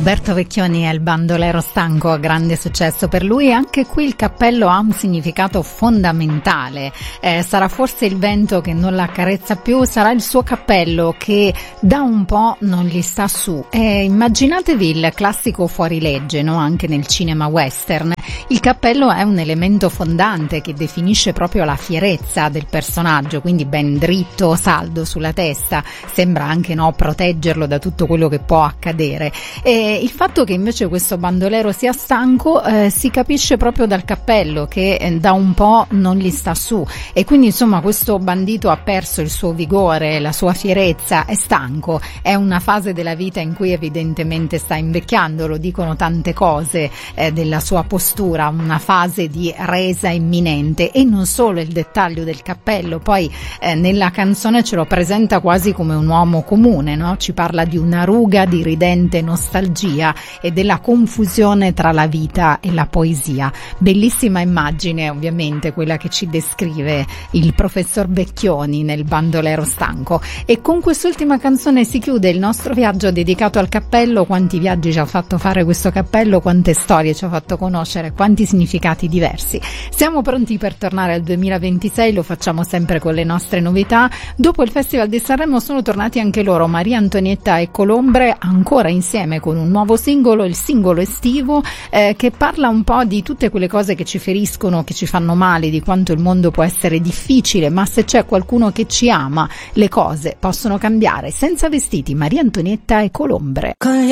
Roberto Vecchioni è il bandolero stanco, a grande successo per lui. Anche qui il cappello ha un significato fondamentale. Sarà forse il vento che non l'accarezza più, sarà il suo cappello che da un po' non gli sta su. Immaginatevi il classico fuorilegge, no? Anche nel cinema western. Il cappello è un elemento fondante che definisce proprio la fierezza del personaggio, quindi ben dritto, saldo sulla testa, sembra anche proteggerlo da tutto quello che può accadere. E il fatto che invece questo bandolero sia stanco si capisce proprio dal cappello che da un po' non gli sta su, e quindi insomma questo bandito ha perso il suo vigore, la sua fierezza, è stanco, è una fase della vita in cui evidentemente sta invecchiando, lo dicono tante cose della sua postura, una fase di resa imminente. E non solo il dettaglio del cappello, poi nella canzone ce lo presenta quasi come un uomo comune, no? Ci parla di una ruga di ridente nostalgia e della confusione tra la vita e la poesia. Bellissima immagine, ovviamente, quella che ci descrive il professor Vecchioni nel bandolero stanco. E con quest'ultima canzone si chiude il nostro viaggio dedicato al cappello. Quanti viaggi ci ha fatto fare questo cappello, quante storie ci ha fatto conoscere, quanti significati diversi. Siamo pronti per tornare al 2026, lo facciamo sempre con le nostre novità. Dopo il Festival di Sanremo sono tornati anche loro, Maria Antonietta e Colombre, ancora insieme con un nuovo singolo, il singolo estivo, che parla un po' di tutte quelle cose che ci feriscono, che ci fanno male, di quanto il mondo può essere difficile, ma se c'è qualcuno che ci ama, le cose possono cambiare. Senza vestiti, Maria Antonietta e Colombre. Con gli